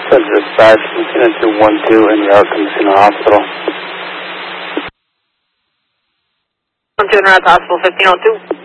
Subject 5, Messina 212, en route to Messina Hospital. 2 en route to Hospital 1502.